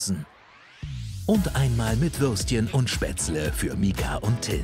Und einmal mit Würstchen und Spätzle für Mika und Till.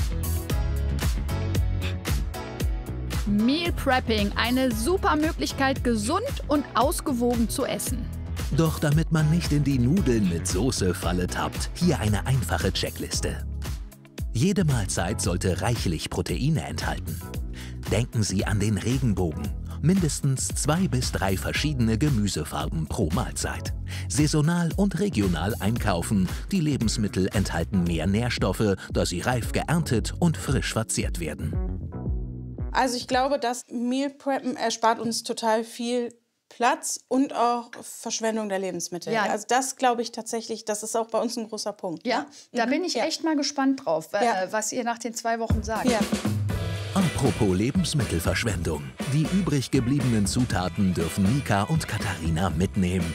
Meal Prepping, eine super Möglichkeit, gesund und ausgewogen zu essen. Doch damit man nicht in die Nudeln mit Soße-Falle tappt, hier eine einfache Checkliste. Jede Mahlzeit sollte reichlich Proteine enthalten. Denken Sie an den Regenbogen. Mindestens 2 bis 3 verschiedene Gemüsefarben pro Mahlzeit. Saisonal und regional einkaufen. Die Lebensmittel enthalten mehr Nährstoffe, da sie reif geerntet und frisch verzehrt werden. Also ich glaube, das Meal Preppen erspart uns total viel Platz und auch Verschwendung der Lebensmittel. Ja. Also das glaube ich tatsächlich, das ist auch bei uns ein großer Punkt. Ja, da bin ich echt mal gespannt drauf, was ihr nach den 2 Wochen sagt. Ja. Apropos Lebensmittelverschwendung. Die übrig gebliebenen Zutaten dürfen Mika und Katharina mitnehmen.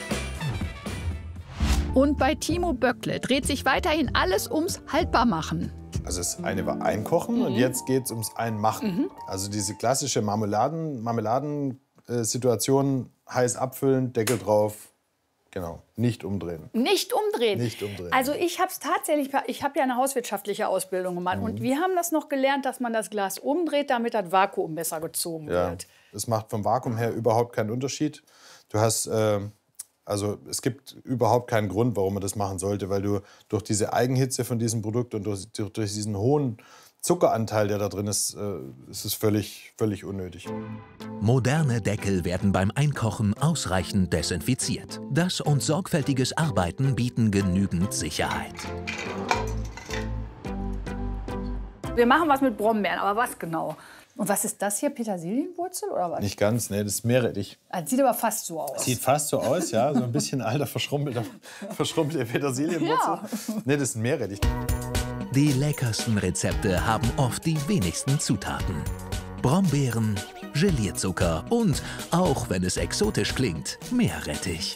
Und bei Timo Böckle dreht sich weiterhin alles ums Haltbarmachen. Also das eine war Einkochen und jetzt geht es ums Einmachen. Also diese klassische Marmeladensituation, heiß abfüllen, Deckel drauf, genau, nicht umdrehen. Nicht umdrehen? Nicht umdrehen. Also ich habe es tatsächlich, ich habe ja eine hauswirtschaftliche Ausbildung gemacht und wir haben das noch gelernt, dass man das Glas umdreht, damit das Vakuum besser gezogen wird. Es macht vom Vakuum her überhaupt keinen Unterschied. Du hast, also es gibt überhaupt keinen Grund, warum man das machen sollte, weil du durch diese Eigenhitze von diesem Produkt und durch diesen hohen Zuckeranteil, der da drin ist, ist es völlig unnötig. Moderne Deckel werden beim Einkochen ausreichend desinfiziert. Das und sorgfältiges Arbeiten bieten genügend Sicherheit. Wir machen was mit Brombeeren, aber was genau? Und was ist das hier, Petersilienwurzel oder was? Nicht ganz, nee, das ist Meerrettich. Das sieht aber fast so aus. Sieht fast so aus, ja, so ein bisschen alter, verschrumpelte Petersilienwurzel. Ja. Nee, das ist ein Meerrettich. Die leckersten Rezepte haben oft die wenigsten Zutaten. Brombeeren, Gelierzucker und, auch wenn es exotisch klingt, Meerrettich.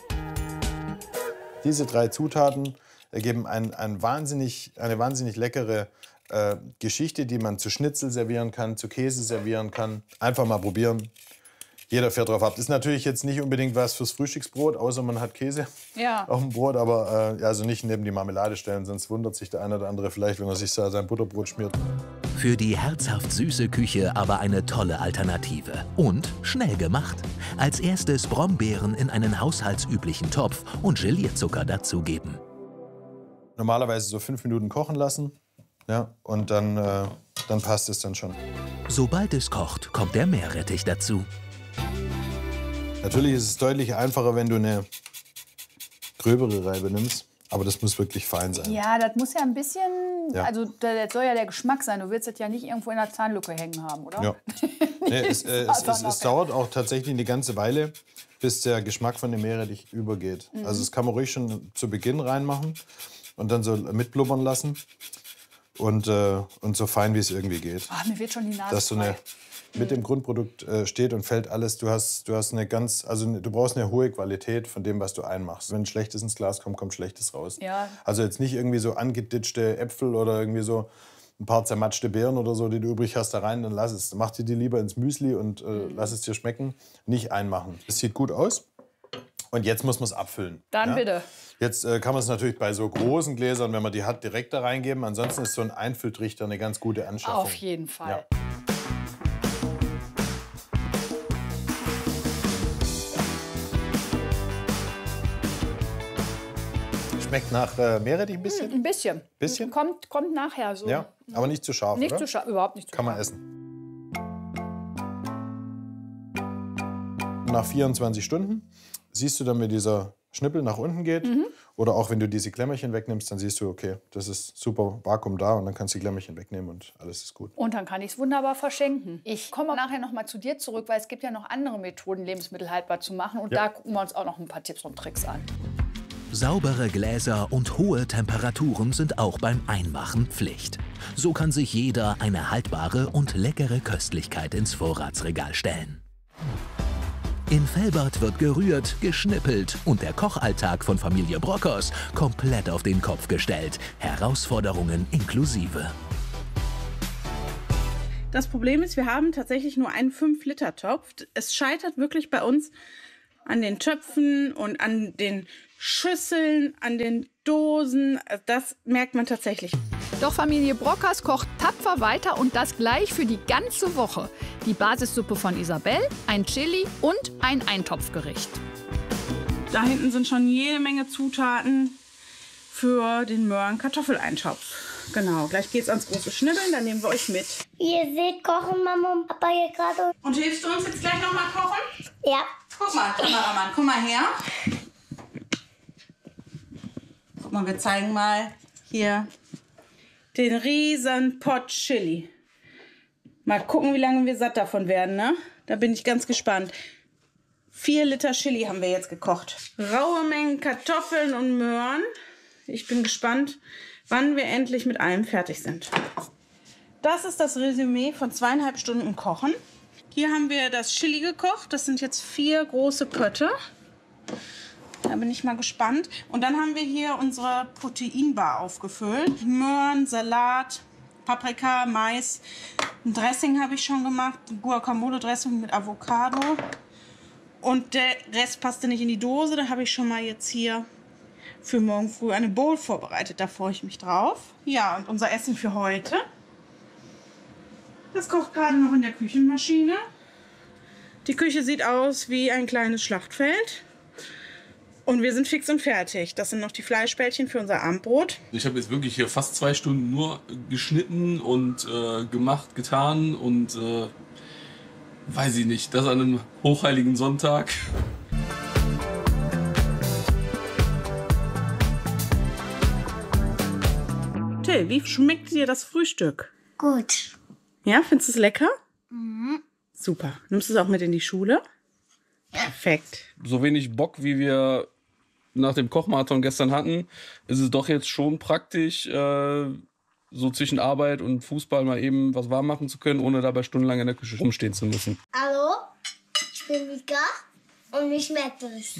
Diese 3 Zutaten ergeben eine wahnsinnig leckere Geschichte, die man zu Schnitzel servieren kann, zu Käse servieren kann. Einfach mal probieren. Jeder fährt drauf ab. Das ist natürlich jetzt nicht unbedingt was fürs Frühstücksbrot, außer man hat Käse auf dem Brot. Aber also nicht neben die Marmelade stellen, sonst wundert sich der eine oder andere vielleicht, wenn er sich sein Butterbrot schmiert. Für die herzhaft süße Küche aber eine tolle Alternative. Und schnell gemacht. Als erstes Brombeeren in einen haushaltsüblichen Topf und Gelierzucker dazugeben. Normalerweise so 5 Minuten kochen lassen. Ja, und dann passt es dann schon. Sobald es kocht, kommt der Meerrettich dazu. Natürlich ist es deutlich einfacher, wenn du eine gröbere Reibe nimmst. Aber das muss wirklich fein sein. Ja, das muss ja ein bisschen, also das soll ja der Geschmack sein. Du willst das ja nicht irgendwo in der Zahnlücke hängen haben, oder? Ja. Nee, es dauert auch tatsächlich eine ganze Weile, bis der Geschmack von dem Meerrettich übergeht. Also das kann man ruhig schon zu Beginn reinmachen und dann so mitblubbern lassen. Und so fein, wie es irgendwie geht. Ach, mir wird schon die Nase Dass so eine, mit dem Grundprodukt steht und fällt alles. Du brauchst eine hohe Qualität von dem, was du einmachst. Wenn Schlechtes ins Glas kommt, kommt Schlechtes raus. Ja. Also jetzt nicht irgendwie so angeditschte Äpfel oder irgendwie so ein paar zermatschte Beeren oder so, die du übrig hast, da rein, dann lass es. Mach dir die lieber ins Müsli und lass es dir schmecken. Nicht einmachen. Es sieht gut aus. Und jetzt muss man es abfüllen. Dann bitte. Jetzt kann man es natürlich bei so großen Gläsern, wenn man die hat, direkt da reingeben. Ansonsten ist so ein Einfülltrichter eine ganz gute Anschaffung. Auf jeden Fall. Ja. Schmeckt nach Meerrettich ein bisschen? Ein bisschen. Bisschen? Kommt nachher so. Ja, aber nicht zu scharf, Nicht oder? zu scharf, überhaupt nicht zu Kann scharf. man essen. Nach 24 Stunden siehst du dann, wie dieser Schnippel nach unten geht. Oder auch wenn du diese Klemmerchen wegnimmst, dann siehst du, okay, das ist super Vakuum da und dann kannst du die Klemmerchen wegnehmen und alles ist gut. Und dann kann ich es wunderbar verschenken. Ich komme nachher noch mal zu dir zurück, weil es gibt ja noch andere Methoden, Lebensmittel haltbar zu machen. Und da gucken wir uns auch noch ein paar Tipps und Tricks an. Saubere Gläser und hohe Temperaturen sind auch beim Einmachen Pflicht. So kann sich jeder eine haltbare und leckere Köstlichkeit ins Vorratsregal stellen. In Velbert wird gerührt, geschnippelt und der Kochalltag von Familie Brockers komplett auf den Kopf gestellt. Herausforderungen inklusive. Das Problem ist, wir haben tatsächlich nur einen 5-Liter-Topf. Es scheitert wirklich bei uns an den Töpfen und an den Schüsseln, an den Dosen. Das merkt man tatsächlich. Doch Familie Brockers kocht tapfer weiter und das gleich für die ganze Woche. Die Basissuppe von Isabel, ein Chili und ein Eintopfgericht. Da hinten sind schon jede Menge Zutaten für den Möhren-Kartoffeleintopf. Genau, gleich geht's ans große Schnibbeln, dann nehmen wir euch mit. Ihr seht, kochen Mama und Papa hier gerade. Und hilfst du uns jetzt gleich noch mal kochen? Ja. Guck mal, Kameramann, komm mal her. Guck mal, wir zeigen mal hier den riesen Pot Chili. Mal gucken, wie lange wir satt davon werden, ne? Da bin ich ganz gespannt. 4 Liter Chili haben wir jetzt gekocht. Raue Mengen Kartoffeln und Möhren. Ich bin gespannt, wann wir endlich mit allem fertig sind. Das ist das Resümee von 2,5 Stunden Kochen. Hier haben wir das Chili gekocht. Das sind jetzt 4 große Pötte. Da bin ich mal gespannt. Und dann haben wir hier unsere Proteinbar aufgefüllt. Möhren, Salat, Paprika, Mais. Ein Dressing habe ich schon gemacht. Ein Guacamole-Dressing mit Avocado. Und der Rest passte nicht in die Dose. Da habe ich schon mal jetzt hier für morgen früh eine Bowl vorbereitet. Da freue ich mich drauf. Ja, und unser Essen für heute. Das kocht gerade noch in der Küchenmaschine. Die Küche sieht aus wie ein kleines Schlachtfeld. Und wir sind fix und fertig. Das sind noch die Fleischbällchen für unser Abendbrot. Ich habe jetzt wirklich hier fast 2 Stunden nur geschnitten und gemacht, getan und weiß ich nicht, das an einem hochheiligen Sonntag. Till, wie schmeckt dir das Frühstück? Gut. Ja, findest du es lecker? Mhm. Super. Nimmst du es auch mit in die Schule? Perfekt. So wenig Bock, wie wir nach dem Kochmarathon gestern hatten, ist es doch jetzt schon praktisch, so zwischen Arbeit und Fußball mal eben was warm machen zu können, ohne dabei stundenlang in der Küche rumstehen zu müssen. Hallo, ich bin Mika und mir schmeckt es.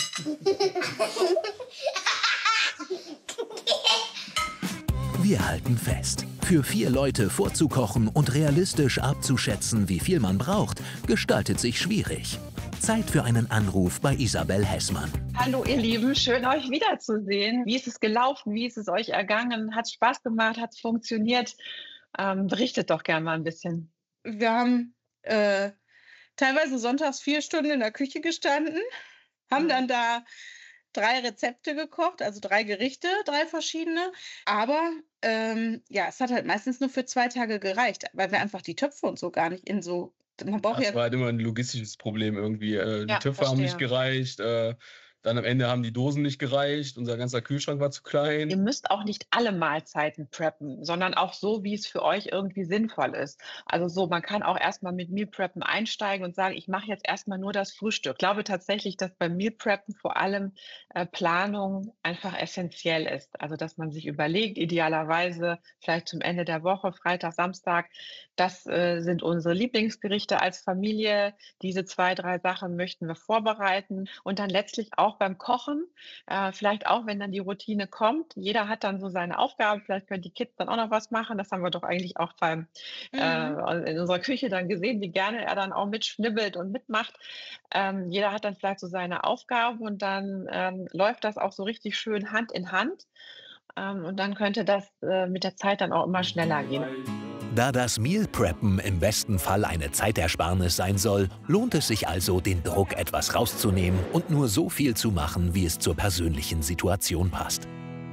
Wir halten fest. Für 4 Leute vorzukochen und realistisch abzuschätzen, wie viel man braucht, gestaltet sich schwierig. Zeit für einen Anruf bei Isabel Hessmann. Hallo ihr Lieben, schön euch wiederzusehen. Wie ist es gelaufen? Wie ist es euch ergangen? Hat es Spaß gemacht? Hat es funktioniert? Berichtet doch gerne mal ein bisschen. Wir haben teilweise sonntags 4 Stunden in der Küche gestanden, haben dann da 3 Rezepte gekocht, also 3 Gerichte, 3 verschiedene. Aber ja, es hat halt meistens nur für 2 Tage gereicht, weil wir einfach die Töpfe und so gar nicht in so... Man braucht Das war halt immer ein logistisches Problem irgendwie. Die Töpfe haben verstehe. nicht gereicht. Dann am Ende haben die Dosen nicht gereicht. Unser ganzer Kühlschrank war zu klein. Ihr müsst auch nicht alle Mahlzeiten preppen, sondern auch so, wie es für euch irgendwie sinnvoll ist. Also so, man kann auch erstmal mit Meal Preppen einsteigen und sagen, ich mache jetzt erstmal nur das Frühstück. Ich glaube tatsächlich, dass beim Meal Preppen vor allem Planung einfach essentiell ist. Also dass man sich überlegt, idealerweise vielleicht zum Ende der Woche, Freitag, Samstag, das sind unsere Lieblingsgerichte als Familie. Diese 2, 3 Sachen möchten wir vorbereiten und dann letztlich auch beim Kochen, vielleicht auch, wenn dann die Routine kommt. Jeder hat dann so seine Aufgaben. Vielleicht können die Kids dann auch noch was machen. Das haben wir doch eigentlich auch in unserer Küche dann gesehen, wie gerne er dann auch mitschnibbelt und mitmacht. Jeder hat dann vielleicht so seine Aufgaben und dann läuft das auch so richtig schön Hand in Hand. Und dann könnte das mit der Zeit dann auch immer schneller gehen. Da das Meal Preppen im besten Fall eine Zeitersparnis sein soll, lohnt es sich also, den Druck etwas rauszunehmen und nur so viel zu machen, wie es zur persönlichen Situation passt.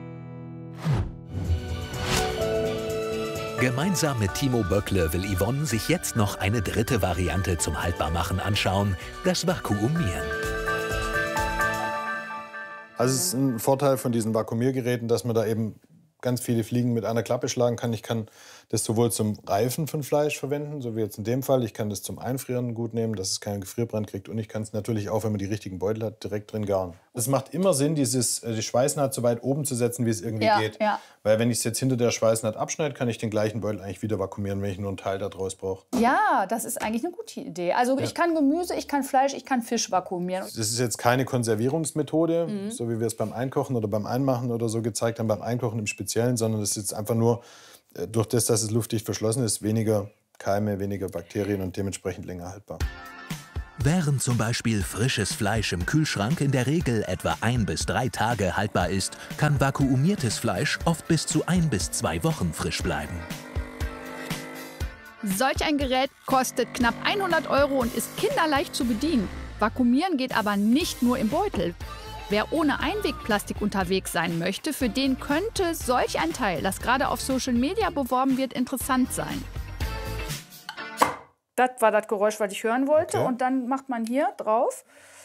Gemeinsam mit Timo Böckle will Yvonne sich jetzt noch eine 3. Variante zum Haltbarmachen anschauen, das Vakuumieren. Also es ist ein Vorteil von diesen Vakuumiergeräten, dass man da eben ganz viele Fliegen mit einer Klappe schlagen kann. Ich kann das sowohl zum Reifen von Fleisch verwenden, so wie jetzt in dem Fall. Ich kann das zum Einfrieren gut nehmen, dass es keinen Gefrierbrand kriegt. Und ich kann es natürlich auch, wenn man die richtigen Beutel hat, direkt drin garen. Es macht immer Sinn, die Schweißnaht so weit oben zu setzen, wie es irgendwie geht. Ja. Weil wenn ich es jetzt hinter der Schweißnaht abschneide, kann ich den gleichen Beutel eigentlich wieder vakuumieren, wenn ich nur einen Teil daraus brauche. Ja, das ist eigentlich eine gute Idee. Also ich kann Gemüse, ich kann Fleisch, ich kann Fisch vakuumieren. Das ist jetzt keine Konservierungsmethode, so wie wir es beim Einkochen oder beim Einmachen oder so gezeigt haben, beim Einkochen im Speziellen, sondern das ist jetzt einfach nur, durch das, dass es luftdicht verschlossen ist, weniger Keime, weniger Bakterien und dementsprechend länger haltbar. Während zum Beispiel frisches Fleisch im Kühlschrank in der Regel etwa 1 bis 3 Tage haltbar ist, kann vakuumiertes Fleisch oft bis zu 1 bis 2 Wochen frisch bleiben. Solch ein Gerät kostet knapp 100 € und ist kinderleicht zu bedienen. Vakuumieren geht aber nicht nur im Beutel. Wer ohne Einwegplastik unterwegs sein möchte, für den könnte solch ein Teil, das gerade auf Social Media beworben wird, interessant sein. Das war das Geräusch, was ich hören wollte. Okay. Und dann macht man hier drauf.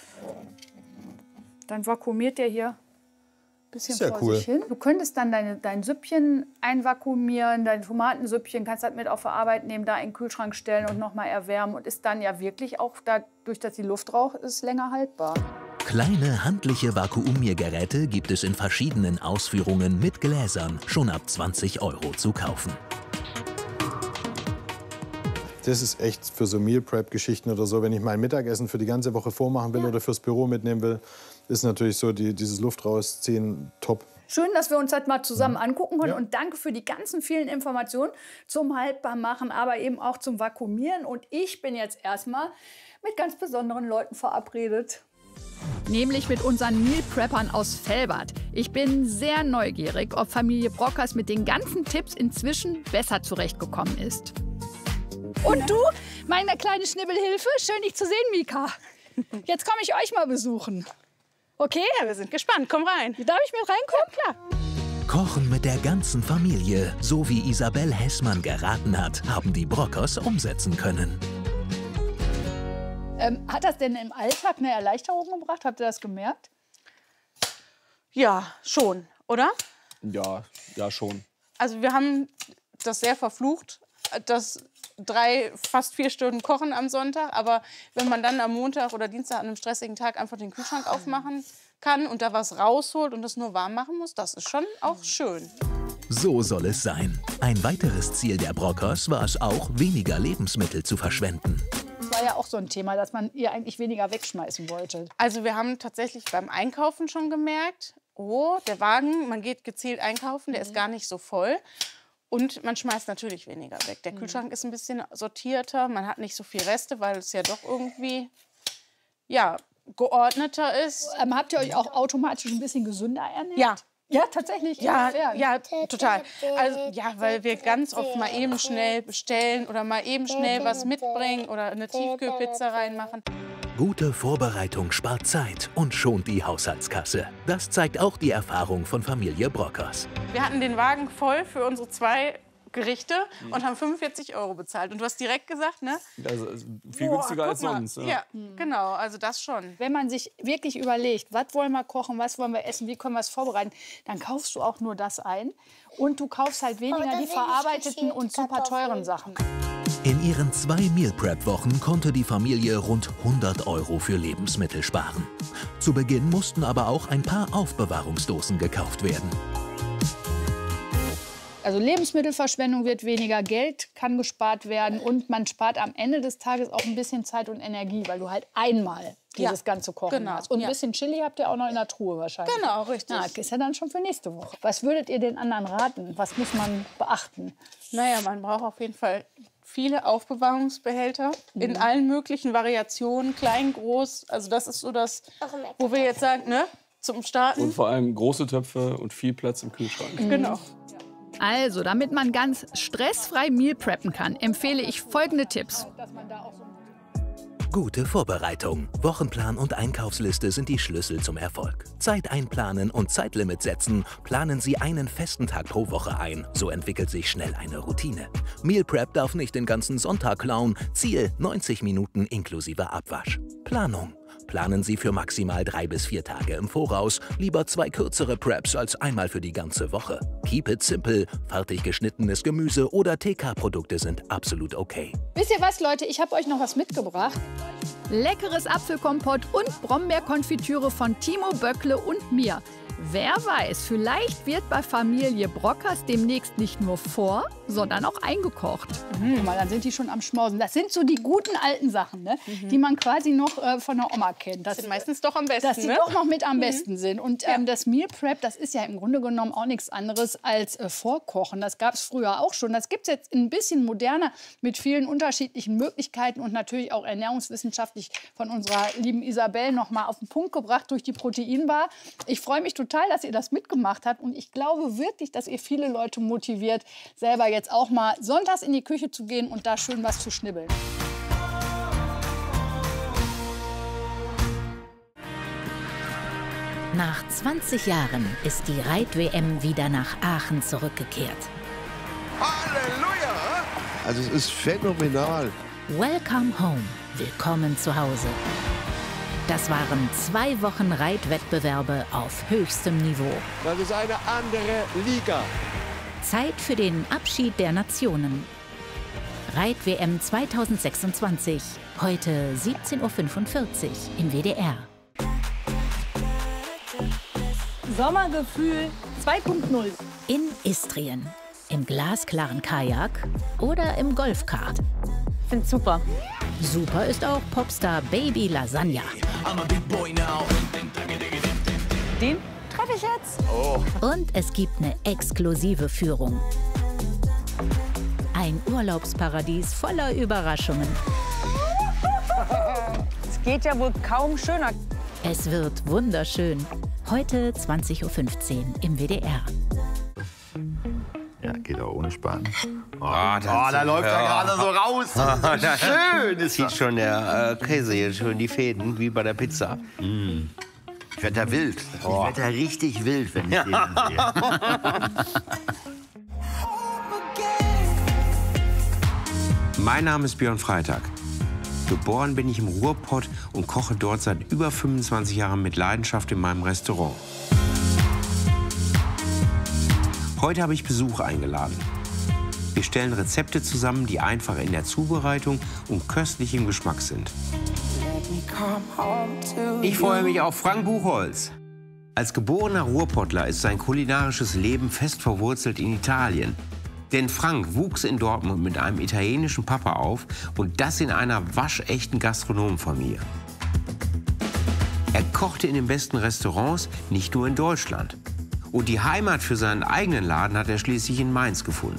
Dann vakuumiert der hier ein bisschen Sehr vor cool. sich hin. Du könntest dann dein Süppchen einvakuumieren, dein Tomatensüppchen, kannst das mit auf die Arbeit nehmen, da in den Kühlschrank stellen und nochmal erwärmen. Und ist dann ja wirklich auch, dadurch, dass die Luft raucht, ist länger haltbar. Kleine handliche Vakuumiergeräte gibt es in verschiedenen Ausführungen mit Gläsern schon ab 20 € zu kaufen. Das ist echt für so Meal Prep-Geschichten oder so, wenn ich mein Mittagessen für die ganze Woche vormachen will oder fürs Büro mitnehmen will, ist natürlich so dieses Luft rausziehen top. Schön, dass wir uns das mal zusammen angucken können. Und danke für die ganzen vielen Informationen zum Haltbarmachen, aber eben auch zum Vakuumieren. Und ich bin jetzt erstmal mit ganz besonderen Leuten verabredet. Nämlich mit unseren Meal Preppern aus Velbert. Ich bin sehr neugierig, ob Familie Brockers mit den ganzen Tipps inzwischen besser zurechtgekommen ist. Und du, meine kleine Schnibbelhilfe, schön dich zu sehen, Mika. Jetzt komme ich euch mal besuchen. Okay? Ja, wir sind gespannt. Komm rein. Darf ich mit reinkommen? Klar. Kochen mit der ganzen Familie, so wie Isabel Hessmann geraten hat, haben die Brockers umsetzen können. Hat das denn im Alltag eine Erleichterung gebracht? Habt ihr das gemerkt? Ja, schon, oder? Ja, schon. Also wir haben das sehr verflucht, das 3, fast 4 Stunden Kochen am Sonntag. Aber wenn man dann am Montag oder Dienstag an einem stressigen Tag einfach den Kühlschrank aufmachen kann und da was rausholt und das nur warm machen muss, das ist schon auch schön. So soll es sein. Ein weiteres Ziel der Brockers war es auch, weniger Lebensmittel zu verschwenden. Das war ja auch so ein Thema, dass man ihr eigentlich weniger wegschmeißen wollte. Also wir haben tatsächlich beim Einkaufen schon gemerkt, oh, der Wagen, man geht gezielt einkaufen, der ist gar nicht so voll. Und man schmeißt natürlich weniger weg. Der Kühlschrank ist ein bisschen sortierter, man hat nicht so viel Reste, weil es ja doch irgendwie geordneter ist. Habt ihr euch auch automatisch ein bisschen gesünder ernährt? Ja. Ja, tatsächlich? Ja, Inwiefern? ja, total. Also, ja, weil wir ganz oft mal eben schnell bestellen oder mal eben schnell was mitbringen oder eine Tiefkühlpizza reinmachen. Gute Vorbereitung spart Zeit und schont die Haushaltskasse. Das zeigt auch die Erfahrung von Familie Brockers. Wir hatten den Wagen voll für unsere 2 Gerichte und haben 45 € bezahlt. Und du hast direkt gesagt, ne? Also viel günstiger als guck mal. sonst. Ja, genau, also das schon. Wenn man sich wirklich überlegt, was wollen wir kochen, was wollen wir essen, wie können wir es vorbereiten, dann kaufst du auch nur das ein. Und du kaufst halt weniger da die sind verarbeiteten und super Kartoffeln. teuren Sachen. In ihren 2 Meal Prep Wochen konnte die Familie rund 100 € für Lebensmittel sparen. Zu Beginn mussten aber auch ein paar Aufbewahrungsdosen gekauft werden. Also Lebensmittelverschwendung wird weniger, Geld kann gespart werden und man spart am Ende des Tages auch ein bisschen Zeit und Energie, weil du halt einmal dieses ganze Kochen genau, hast. Und ein ja. bisschen Chili habt ihr auch noch in der Truhe wahrscheinlich. Genau, richtig. Na, ist ja dann schon für nächste Woche. Was würdet ihr den anderen raten? Was muss man beachten? Naja, man braucht auf jeden Fall viele Aufbewahrungsbehälter in allen möglichen Variationen, klein, groß. Also das ist so das, wo wir jetzt sagen, ne, zum Starten. Und vor allem große Töpfe und viel Platz im Kühlschrank. Genau. Also, damit man ganz stressfrei Meal preppen kann, empfehle ich folgende Tipps. Gute Vorbereitung. Wochenplan und Einkaufsliste sind die Schlüssel zum Erfolg. Zeit einplanen und Zeitlimit setzen. Planen Sie einen festen Tag pro Woche ein. So entwickelt sich schnell eine Routine. Meal Prep darf nicht den ganzen Sonntag klauen. Ziel 90 Minuten inklusive Abwasch. Planung. Planen Sie für maximal 3 bis 4 Tage im Voraus. Lieber 2 kürzere Preps als einmal für die ganze Woche. Keep it simple. Fertig geschnittenes Gemüse oder TK-Produkte sind absolut okay. Wisst ihr was, Leute? Ich habe euch noch was mitgebracht. Leckeres Apfelkompott und Brombeerkonfitüre von Timo Böckle und mir. Wer weiß, vielleicht wird bei Familie Brockers demnächst nicht nur vor, sondern auch eingekocht. Guck mal, dann sind die schon am Schmausen. Das sind so die guten alten Sachen, ne? Die man quasi noch von der Oma kennt. Das sind meistens doch am besten, dass die ne? doch noch mit am besten sind. Und das Meal Prep, das ist ja im Grunde genommen auch nichts anderes als Vorkochen. Das gab es früher auch schon. Das gibt es jetzt ein bisschen moderner mit vielen unterschiedlichen Möglichkeiten und natürlich auch ernährungswissenschaftlich von unserer lieben Isabel noch mal auf den Punkt gebracht durch die Proteinbar. Ich freue mich total, dass ihr das mitgemacht habt und ich glaube wirklich, dass ihr viele Leute motiviert, selber jetzt auch mal sonntags in die Küche zu gehen und da schön was zu schnibbeln. Nach 20 Jahren ist die Reit-WM wieder nach Aachen zurückgekehrt. Halleluja! Also es ist phänomenal. Welcome home. Willkommen zu Hause. Das waren 2 Wochen Reitwettbewerbe auf höchstem Niveau. Das ist eine andere Liga. Zeit für den Abschied der Nationen. Reit-WM 2026. Heute 17:45 Uhr im WDR. Sommergefühl 2.0. In Istrien. Im glasklaren Kajak oder im Golfkart. Find's super. Super ist auch Popstar Baby Lasagna. Den treffe ich jetzt. Und es gibt eine exklusive Führung. Ein Urlaubsparadies voller Überraschungen. Es geht ja wohl kaum schöner. Es wird wunderschön. Heute 20:15 Uhr im WDR. Ja, geht auch ohne Sparen. Da läuft er gerade so raus. Das ist schön. Das zieht schon der Käse hier schön die Fäden, wie bei der Pizza. Ich werde da wild. Ich werde da richtig wild, wenn ich den sehe. Mein Name ist Björn Freitag. Geboren bin ich im Ruhrpott und koche dort seit über 25 Jahren mit Leidenschaft in meinem Restaurant. Heute habe ich Besuch eingeladen. Wir stellen Rezepte zusammen, die einfach in der Zubereitung und köstlich im Geschmack sind. Ich freue mich auf Frank Buchholz. Als geborener Ruhrpottler ist sein kulinarisches Leben fest verwurzelt in Italien. Denn Frank wuchs in Dortmund mit einem italienischen Papa auf und das in einer waschechten Gastronomenfamilie. Er kochte in den besten Restaurants, nicht nur in Deutschland. Und die Heimat für seinen eigenen Laden hat er schließlich in Mainz gefunden.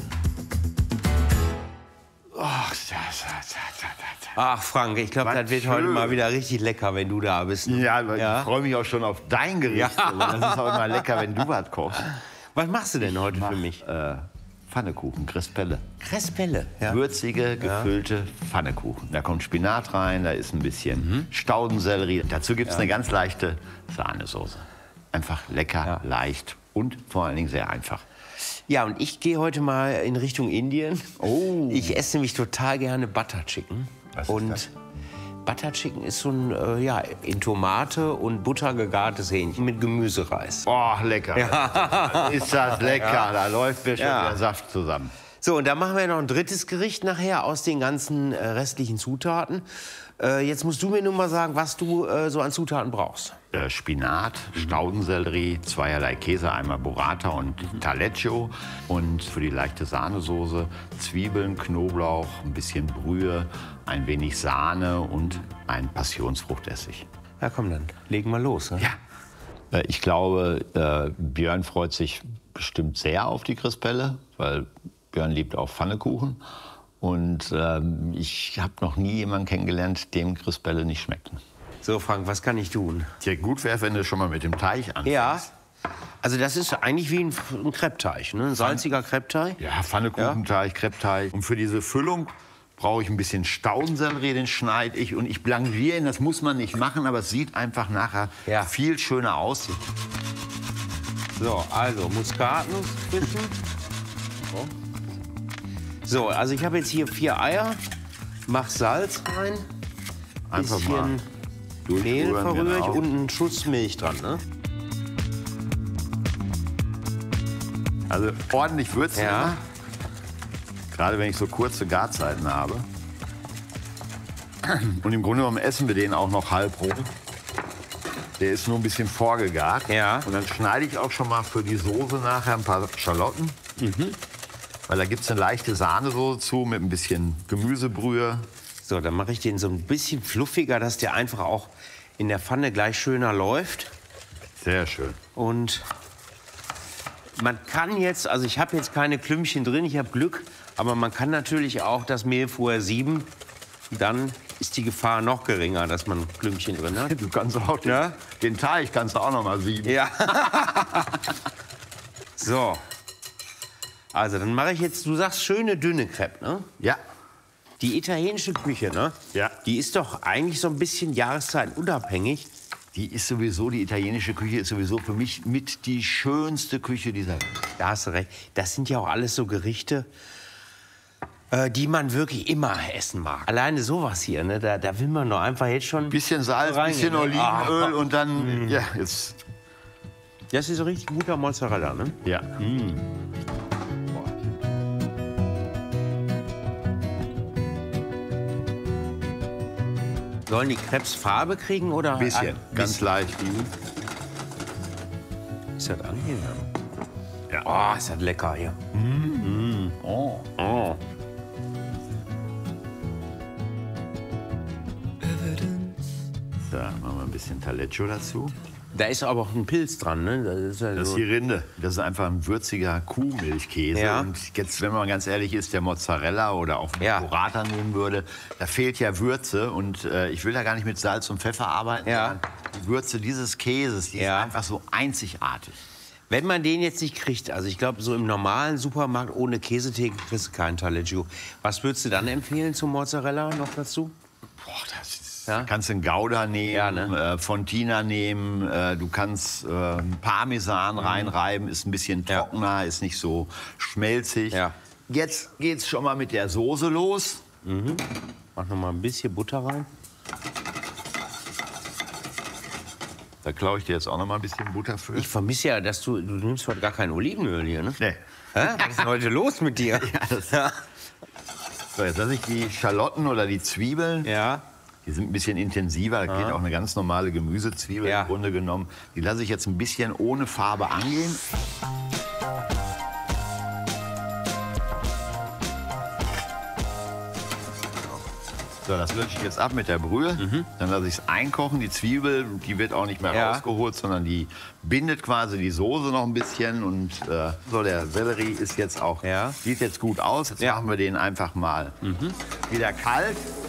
Ach, Frank, ich glaube, das wird heute mal wieder richtig lecker, wenn du da bist. Ja, ich freue mich auch schon auf dein Gericht. Ja. Das ist auch immer lecker, wenn du was kochst. Was machst du denn heute für mich? Pfannekuchen, Crespelle. Crespelle, ja. Würzige, gefüllte Pfannekuchen. Da kommt Spinat rein, da ist ein bisschen Staudensellerie. Dazu gibt es eine ganz leichte Sahnesoße. Einfach lecker, leicht und vor allen Dingen sehr einfach. Ja, und ich gehe heute mal in Richtung Indien. Oh. Ich esse nämlich total gerne Butter Chicken. Was ist das? Butter Chicken ist so ein in Tomate und Butter gegartes Hähnchen mit Gemüsereis. Oh, lecker. Ja. Ist das lecker. Ja. Da läuft mir schon der Saft zusammen. So, und dann machen wir noch ein drittes Gericht nachher aus den ganzen restlichen Zutaten. Jetzt musst du mir nun mal sagen, was du so an Zutaten brauchst. Spinat, Staudensellerie, zweierlei Käse, einmal Burrata und Taleggio. Und für die leichte Sahnesoße Zwiebeln, Knoblauch, ein bisschen Brühe, ein wenig Sahne und ein Passionsfruchtessig. Ja, komm, dann legen wir los. Ne? Ja. Ich glaube, Björn freut sich bestimmt sehr auf die Crespelle, weil Björn liebt auch Pfannekuchen. Und ich habe noch nie jemanden kennengelernt, dem Crespelle nicht schmecken. So, Frank, was kann ich tun? Ja, gut wäre, wenn du schon mal mit dem Teig anfängst. Ja, also das ist eigentlich wie ein Crepe-Teig, ne? Ein salziger Crepe-Teig. Ja, Pfannekuchenteig, Crepe-Teig. Und für diese Füllung brauche ich ein bisschen Staudensellerie, den schneide ich. Und ich blanchiere ihn, das muss man nicht machen, aber es sieht einfach nachher viel schöner aus. So, also Muskatnuss bisschen. So, also ich habe jetzt hier 4 Eier, mach Salz rein, einfach bisschen Mehl verrühre ich und einen Schuss Milch dran, ne? Also ordentlich würzen. Ja. Gerade wenn ich so kurze Garzeiten habe. Und im Grunde genommen essen wir den auch noch halb roh. Der ist nur ein bisschen vorgegart. Ja. Und dann schneide ich auch schon mal für die Soße nachher ein paar Schalotten. Weil da gibt es eine leichte Sahnesoße zu mit ein bisschen Gemüsebrühe. So, dann mache ich den so ein bisschen fluffiger, dass der einfach auch in der Pfanne gleich schöner läuft. Sehr schön. Und man kann jetzt, also ich habe jetzt keine Klümpchen drin, ich habe Glück, aber man kann natürlich auch das Mehl vorher sieben. Dann ist die Gefahr noch geringer, dass man Klümpchen drin hat. Du kannst auch den Teig kannst du auch noch mal sieben. Ja. So. Also dann mache ich jetzt, du sagst schöne dünne Crepe, ne? Ja. Die italienische Küche, ne? Ja. Die ist doch eigentlich so ein bisschen jahreszeitunabhängig. Die italienische Küche ist sowieso für mich mit die schönste Küche dieser Welt. Da hast du recht. Das sind ja auch alles so Gerichte, die man wirklich immer essen mag. Alleine sowas hier, ne? Da will man doch einfach jetzt schon... Bisschen Salz, bisschen Olivenöl und dann, ja, jetzt... Das ist so richtig guter Mozzarella, ne? Ja. Sollen die Crepes Farbe kriegen oder? Ein bisschen, ganz leicht. Ist das angenehm? Ja. Oh, ist das lecker hier. Oh. Da machen wir ein bisschen Taleggio dazu. Da ist aber auch ein Pilz dran, ne? Das ist die Rinde. Das ist einfach ein würziger Kuhmilchkäse. Ja. Und jetzt, wenn man ganz ehrlich ist, der Mozzarella oder auch Burrata nehmen würde, da fehlt ja Würze. Und ich will da gar nicht mit Salz und Pfeffer arbeiten. Ja. Die Würze dieses Käses, die ist einfach so einzigartig. Wenn man den jetzt nicht kriegt, also ich glaube, so im normalen Supermarkt ohne Käsetheke kriegst du keinen Taleggio. Was würdest du dann empfehlen zum Mozzarella noch dazu? Boah, da kannst du einen Gouda nehmen, Fontina nehmen, du kannst Parmesan reinreiben, ist ein bisschen trockener, ist nicht so schmelzig. Ja. Jetzt geht's schon mal mit der Soße los. Mach noch mal ein bisschen Butter rein. Da klaue ich dir jetzt auch noch mal ein bisschen Butter für. Ich vermisse ja, dass du nimmst heute gar kein Olivenöl hier, ne? Nee. Was ist denn heute los mit dir? So, jetzt lasse ich die Schalotten oder die Zwiebeln. Ja. Die sind ein bisschen intensiver, da geht auch eine ganz normale Gemüsezwiebel im Grunde genommen. Die lasse ich jetzt ein bisschen ohne Farbe angehen. So, das lösche ich jetzt ab mit der Brühe. Dann lasse ich es einkochen. Die Zwiebel, die wird auch nicht mehr rausgeholt, sondern die bindet quasi die Soße noch ein bisschen. Und so, der Sellerie ist jetzt auch, sieht jetzt gut aus. Jetzt machen wir den einfach mal wieder kalt.